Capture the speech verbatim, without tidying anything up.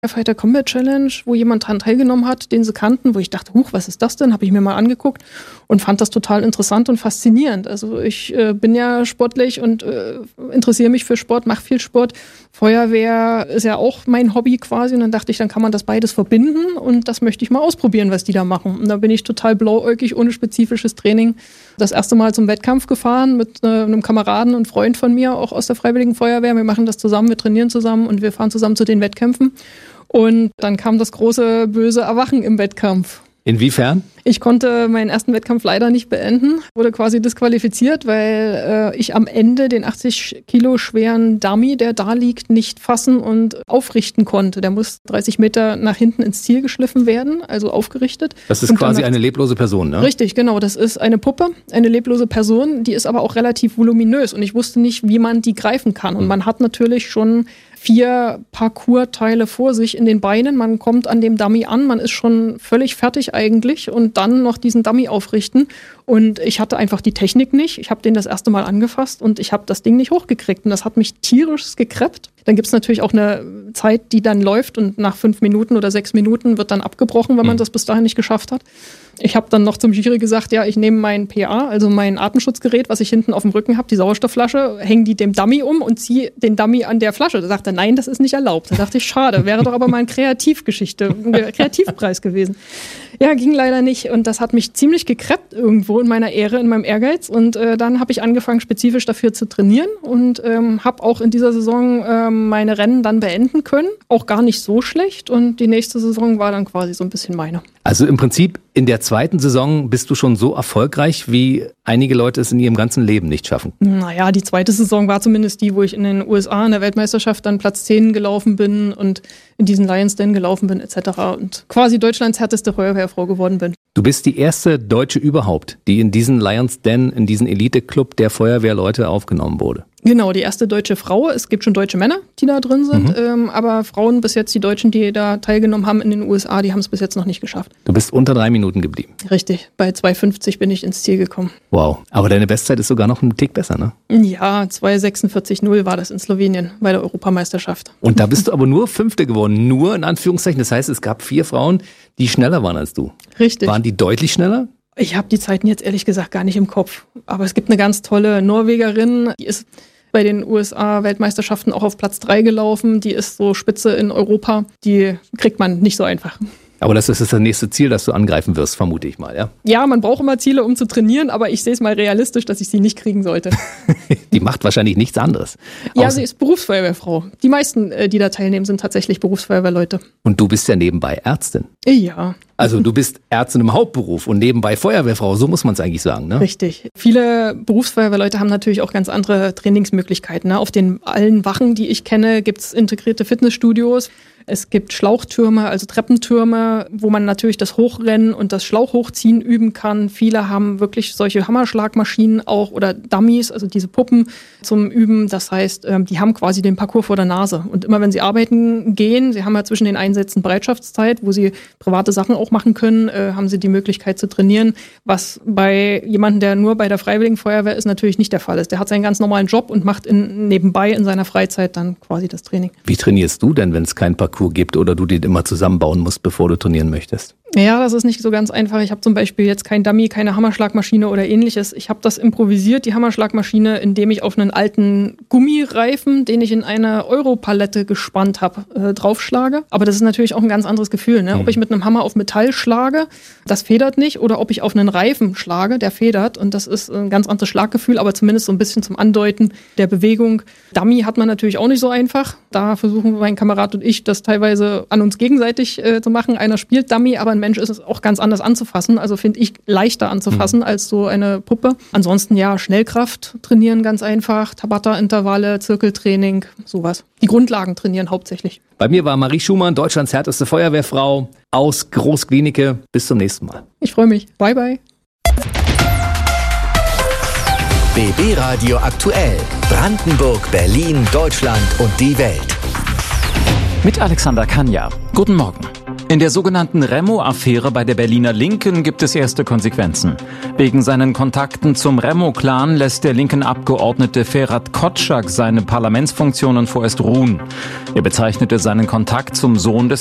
Fighter Combat Challenge, wo jemand dran teilgenommen hat, den sie kannten, wo ich dachte, huch, was ist das denn? Habe ich mir mal angeguckt und fand das total interessant und faszinierend. Also ich äh, bin ja sportlich und äh, interessiere mich für Sport, mache viel Sport. Feuerwehr ist ja auch mein Hobby quasi und dann dachte ich, dann kann man das beides verbinden und das möchte ich mal ausprobieren, was die da machen. Und da bin ich total blauäugig, ohne spezifisches Training, das erste Mal zum Wettkampf gefahren mit äh, einem Kameraden und Freund von mir, auch aus der Freiwilligen Feuerwehr. Wir machen das zusammen, wir trainieren zusammen und wir fahren zusammen zu den Wettkämpfen. Und dann kam das große, böse Erwachen im Wettkampf. Inwiefern? Ich konnte meinen ersten Wettkampf leider nicht beenden, wurde quasi disqualifiziert, weil äh, ich am Ende den achtzig Kilo schweren Dummy, der da liegt, nicht fassen und aufrichten konnte. Der muss dreißig Meter nach hinten ins Ziel geschliffen werden, also aufgerichtet. Das ist quasi eine leblose Person, ne? Richtig, genau. Das ist eine Puppe, eine leblose Person, die ist aber auch relativ voluminös und ich wusste nicht, wie man die greifen kann. Und man hat natürlich schon vier Parcours-Teile vor sich in den Beinen. Man kommt an dem Dummy an, man ist schon völlig fertig eigentlich und dann noch diesen Dummy aufrichten. Und ich hatte einfach die Technik nicht. Ich habe den das erste Mal angefasst und ich habe das Ding nicht hochgekriegt. Und das hat mich tierisch gekreppt. Dann gibt es natürlich auch eine Zeit, die dann läuft und nach fünf Minuten oder sechs Minuten wird dann abgebrochen, wenn man das bis dahin nicht geschafft hat. Ich habe dann noch zum Jury gesagt, ja, ich nehme mein P A, also mein Atemschutzgerät, was ich hinten auf dem Rücken habe, die Sauerstoffflasche, hänge die dem Dummy um und ziehe den Dummy an der Flasche. Da sagte er, nein, das ist nicht erlaubt. Da dachte ich, schade, wäre doch aber mal eine Kreativgeschichte, ein Kreativpreis gewesen. Ja, ging leider nicht und das hat mich ziemlich gekreppt irgendwo in meiner Ehre, in meinem Ehrgeiz und äh, dann habe ich angefangen, spezifisch dafür zu trainieren und ähm, habe auch in dieser Saison ähm, meine Rennen dann beenden können. Auch gar nicht so schlecht und die nächste Saison war dann quasi so ein bisschen meine. Also im Prinzip in der zweiten Saison bist du schon so erfolgreich, wie einige Leute es in ihrem ganzen Leben nicht schaffen. Naja, die zweite Saison war zumindest die, wo ich in den U S A in der Weltmeisterschaft dann Platz zehn gelaufen bin und in diesen Lions Den gelaufen bin et cetera und quasi Deutschlands härteste Feuerwehrfrau geworden bin. Du bist die erste Deutsche überhaupt, die in diesen Lions Den, in diesen Elite-Club der Feuerwehrleute aufgenommen wurde. Genau, die erste deutsche Frau. Es gibt schon deutsche Männer, die da drin sind, mhm. ähm, aber Frauen bis jetzt, die Deutschen, die da teilgenommen haben in den U S A, die haben es bis jetzt noch nicht geschafft. Du bist unter drei Minuten geblieben. Richtig, bei zwei fünfzig bin ich ins Ziel gekommen. Wow, aber deine Bestzeit ist sogar noch einen Tick besser, ne? Ja, zwei sechsundvierzig null war das in Slowenien bei der Europameisterschaft. Und da bist du aber nur Fünfte geworden, nur in Anführungszeichen. Das heißt, es gab vier Frauen, die schneller waren als du. Richtig. Waren die deutlich schneller? Ich habe die Zeiten jetzt ehrlich gesagt gar nicht im Kopf. Aber es gibt eine ganz tolle Norwegerin, die ist bei den U S A-Weltmeisterschaften auch auf Platz drei gelaufen. Die ist so Spitze in Europa. Die kriegt man nicht so einfach. Aber das ist das nächste Ziel, das du angreifen wirst, vermute ich mal, ja? Ja, man braucht immer Ziele, um zu trainieren, aber ich sehe es mal realistisch, dass ich sie nicht kriegen sollte. Die macht wahrscheinlich nichts anderes. Ja, sie ist Berufsfeuerwehrfrau. Die meisten, die da teilnehmen, sind tatsächlich Berufsfeuerwehrleute. Und du bist ja nebenbei Ärztin. Ja. Also du bist Ärztin im Hauptberuf und nebenbei Feuerwehrfrau, so muss man es eigentlich sagen, ne? Richtig. Viele Berufsfeuerwehrleute haben natürlich auch ganz andere Trainingsmöglichkeiten, ne? Auf den allen Wachen, die ich kenne, gibt es integrierte Fitnessstudios. Es gibt Schlauchtürme, also Treppentürme, wo man natürlich das Hochrennen und das Schlauchhochziehen üben kann. Viele haben wirklich solche Hammerschlagmaschinen auch oder Dummies, also diese Puppen zum Üben. Das heißt, die haben quasi den Parcours vor der Nase. Und immer wenn sie arbeiten gehen, sie haben ja zwischen den Einsätzen Bereitschaftszeit, wo sie private Sachen auch machen können, haben sie die Möglichkeit zu trainieren, was bei jemandem, der nur bei der Freiwilligen Feuerwehr ist, natürlich nicht der Fall ist. Der hat seinen ganz normalen Job und macht in, nebenbei in seiner Freizeit dann quasi das Training. Wie trainierst du denn, wenn es kein Parcours gibt oder du den immer zusammenbauen musst, bevor du trainieren möchtest? Ja, das ist nicht so ganz einfach. Ich habe zum Beispiel jetzt kein Dummy, keine Hammerschlagmaschine oder ähnliches. Ich habe das improvisiert, die Hammerschlagmaschine, indem ich auf einen alten Gummireifen, den ich in eine Europalette gespannt habe, äh, draufschlage. Aber das ist natürlich auch ein ganz anderes Gefühl, ne? Mhm. Ob ich mit einem Hammer auf Metall schlage, das federt nicht, oder ob ich auf einen Reifen schlage, der federt. Und das ist ein ganz anderes Schlaggefühl, aber zumindest so ein bisschen zum Andeuten der Bewegung. Dummy hat man natürlich auch nicht so einfach. Da versuchen mein Kamerad und ich, das teilweise an uns gegenseitig äh, zu machen. Einer spielt Dummy, aber ein Mensch ist es auch ganz anders anzufassen. Also finde ich leichter anzufassen mhm. als so eine Puppe. Ansonsten ja, Schnellkraft trainieren ganz einfach, Tabata-Intervalle, Zirkeltraining, sowas. Die Grundlagen trainieren hauptsächlich. Bei mir war Marie Schumann, Deutschlands härteste Feuerwehrfrau aus Großklinike. Bis zum nächsten Mal. Ich freue mich. Bye, bye. B B Radio aktuell. Brandenburg, Berlin, Deutschland und die Welt. Mit Alexander Kania. Guten Morgen. In der sogenannten Remo-Affäre bei der Berliner Linken gibt es erste Konsequenzen. Wegen seinen Kontakten zum Remo-Clan lässt der linken Abgeordnete Ferhat Kotschak seine Parlamentsfunktionen vorerst ruhen. Er bezeichnete seinen Kontakt zum Sohn des